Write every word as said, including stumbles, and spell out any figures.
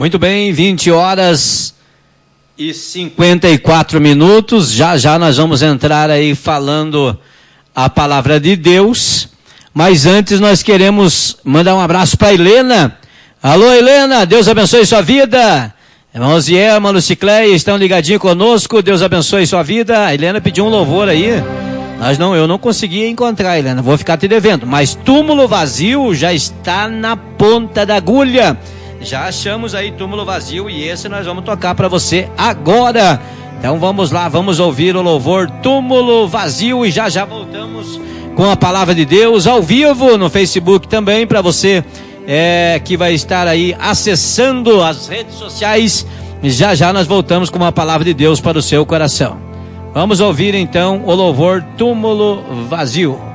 Muito bem, vinte horas e cinquenta e quatro minutos. Já já nós vamos entrar aí falando a palavra de Deus. Mas antes nós queremos mandar um abraço para Helena. Alô, Helena, Deus abençoe sua vida. Irmão Ziel, irmão Lucicleia, estão ligadinhos conosco. Deus abençoe sua vida. A Helena pediu um louvor aí. Nós não, eu não consegui encontrar, Helena. Vou ficar te devendo. Mas Túmulo Vazio já está na ponta da agulha. Já achamos aí Túmulo Vazio e esse nós vamos tocar para você agora. Então vamos lá, vamos ouvir o louvor Túmulo Vazio e já já voltamos com a palavra de Deus ao vivo no Facebook também para você é, que vai estar aí acessando as redes sociais. Já já nós voltamos com uma palavra de Deus para o seu coração. Vamos ouvir então o louvor Túmulo Vazio.